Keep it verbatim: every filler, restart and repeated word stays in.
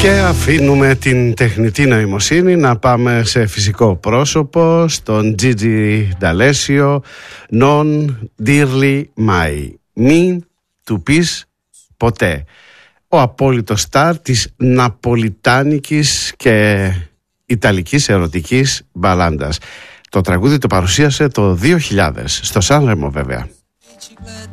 Και αφήνουμε την τεχνητή νοημοσύνη να πάμε σε φυσικό πρόσωπο, στον Gigi D'Alessio, non dirli mai, μην του πεις ποτέ. Ο απόλυτος στάρ της ναπολιτάνικης και ιταλικής ερωτικής μπαλάντας. Το τραγούδι το παρουσίασε το δύο χιλιάδες, στο Σάνρεμο βέβαια.